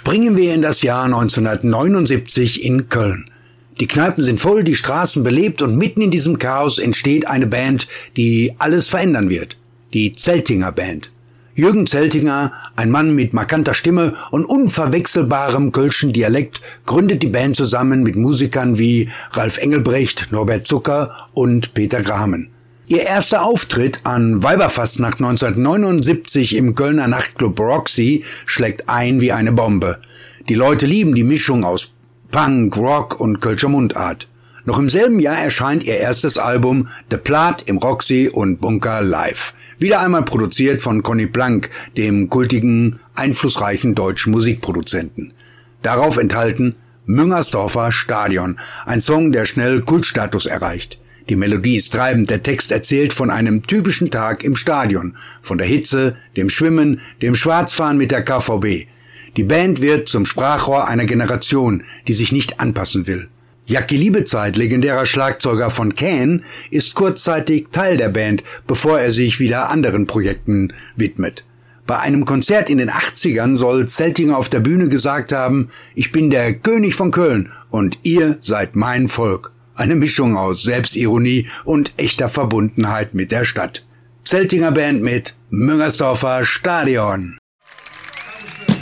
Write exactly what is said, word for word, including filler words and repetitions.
Springen wir in das Jahr neunzehnhundertneunundsiebzig in Köln. Die Kneipen sind voll, die Straßen belebt und mitten in diesem Chaos entsteht eine Band, die alles verändern wird. Die Zeltinger Band. Jürgen Zeltinger, ein Mann mit markanter Stimme und unverwechselbarem kölschen Dialekt, gründet die Band zusammen mit Musikern wie Ralf Engelbrecht, Norbert Zucker und Peter Grahmen. Ihr erster Auftritt an Weiberfastnacht neunzehnhundertneunundsiebzig im Kölner Nachtclub Roxy schlägt ein wie eine Bombe. Die Leute lieben die Mischung aus Punk, Rock und kölscher Mundart. Noch im selben Jahr erscheint ihr erstes Album The Plat im Roxy und Bunker Live. Wieder einmal produziert von Conny Plank, dem kultigen, einflussreichen deutschen Musikproduzenten. Darauf enthalten Müngersdorfer Stadion, ein Song, der schnell Kultstatus erreicht. Die Melodie ist treibend, der Text erzählt von einem typischen Tag im Stadion, von der Hitze, dem Schwimmen, dem Schwarzfahren mit der K V B. Die Band wird zum Sprachrohr einer Generation, die sich nicht anpassen will. Jackie Liebezeit, legendärer Schlagzeuger von Can, ist kurzzeitig Teil der Band, bevor er sich wieder anderen Projekten widmet. Bei einem Konzert in den achtzigern soll Zeltinger auf der Bühne gesagt haben: Ich bin der König von Köln und ihr seid mein Volk. Eine Mischung aus Selbstironie und echter Verbundenheit mit der Stadt. Zeltinger Band mit Müngersdorfer Stadion.